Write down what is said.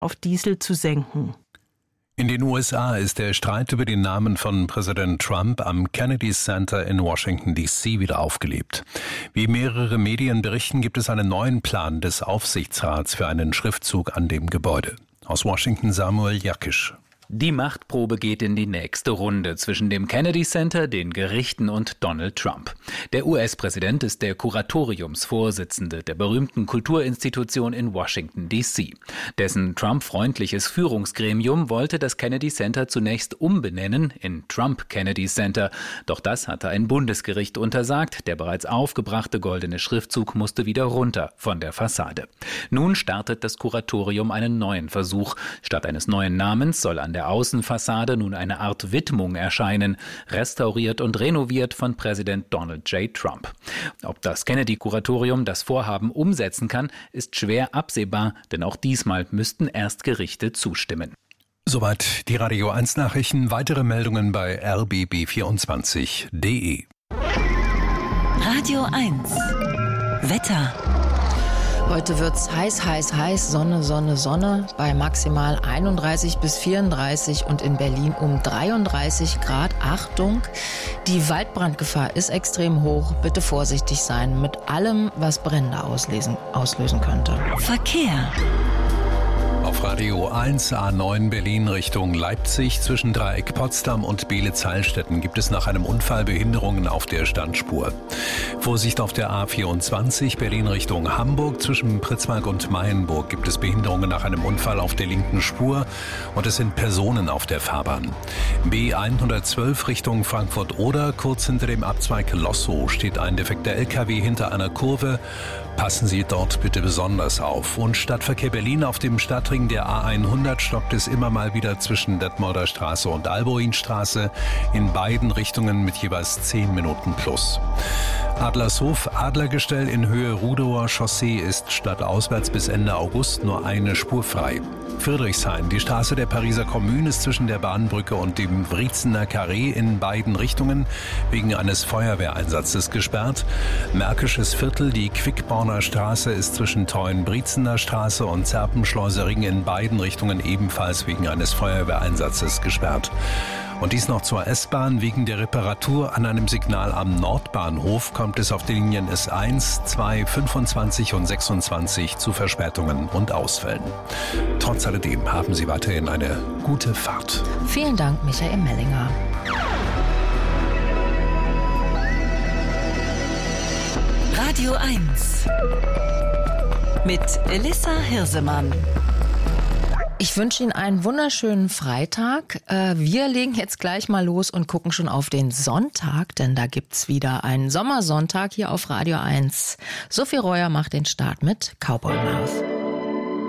auf Diesel zu senken. In den USA ist der Streit über den Namen von Präsident Trump am Kennedy Center in Washington, D.C. wieder aufgelebt. Wie mehrere Medien berichten, gibt es einen neuen Plan des Aufsichtsrats für einen Schriftzug an dem Gebäude. Aus Washington Samuel Jakisch. Die Machtprobe geht in die nächste Runde zwischen dem Kennedy Center, den Gerichten und Donald Trump. Der US-Präsident ist der Kuratoriumsvorsitzende der berühmten Kulturinstitution in Washington, D.C. Dessen Trump-freundliches Führungsgremium wollte das Kennedy Center zunächst umbenennen in Trump Kennedy Center. Doch das hatte ein Bundesgericht untersagt. Der bereits aufgebrachte goldene Schriftzug musste wieder runter von der Fassade. Nun startet das Kuratorium einen neuen Versuch. Statt eines neuen Namens soll an der Außenfassade nun eine Art Widmung erscheinen, restauriert und renoviert von Präsident Donald J. Trump. Ob das Kennedy-Kuratorium das Vorhaben umsetzen kann, ist schwer absehbar, denn auch diesmal müssten erst Gerichte zustimmen. Soweit die Radio 1 Nachrichten. Weitere Meldungen bei rbb24.de. Radio 1 Wetter. Heute wird's heiß, Sonne, bei maximal 31 bis 34 und in Berlin um 33 Grad. Achtung, die Waldbrandgefahr ist extrem hoch. Bitte vorsichtig sein mit allem, was Brände auslösen könnte. Verkehr. Auf Radio 1 A9 Berlin Richtung Leipzig zwischen Dreieck Potsdam und Beelitz-Heilstätten gibt es nach einem Unfall Behinderungen auf der Standspur. Vorsicht auf der A24 Berlin Richtung Hamburg zwischen Pritzmark und Mayenburg gibt es Behinderungen nach einem Unfall auf der linken Spur und es sind Personen auf der Fahrbahn. B112 Richtung Frankfurt-Oder, kurz hinter dem Abzweig Lossow steht ein defekter LKW hinter einer Kurve. Passen Sie dort bitte besonders auf. Und Stadtverkehr Berlin auf dem Stadtring der A100 stockt es immer mal wieder zwischen Detmolder Straße und Alboinstraße in beiden Richtungen mit jeweils 10 Minuten plus. Adlershof Adlergestell in Höhe Rudower Chaussee ist stadtauswärts bis Ende August nur eine Spur frei. Friedrichshain, die Straße der Pariser Kommune ist zwischen der Bahnbrücke und dem Wriezener Carré in beiden Richtungen wegen eines Feuerwehreinsatzes gesperrt. Märkisches Viertel, die Quickborner Straße ist zwischen Teun-Briezener Straße und Zerpenschleusering in beiden Richtungen ebenfalls wegen eines Feuerwehreinsatzes gesperrt. Und dies noch zur S-Bahn. Wegen der Reparatur an einem Signal am Nordbahnhof kommt es auf den Linien S1, 2, 25 und 26 zu Verspätungen und Ausfällen. Trotz alledem haben Sie weiterhin eine gute Fahrt. Vielen Dank, Michael Mellinger. Radio 1 mit Elissa Hirsemann. Ich wünsche Ihnen einen wunderschönen Freitag. Wir legen jetzt gleich mal los und gucken schon auf den Sonntag, denn da gibt's wieder einen Sommersonntag hier auf Radio 1. Sophie Reuer macht den Start mit Cowboy Love.